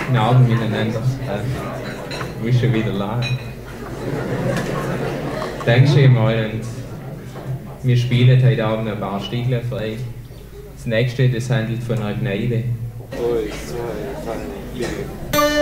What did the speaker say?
guten Abend miteinander. Du bist schon wieder live. Dankeschön mal und wir spielen heute Abend ein paar Stücke frei. Das nächste, das handelt von einer Gneibe. 3, 2, 1,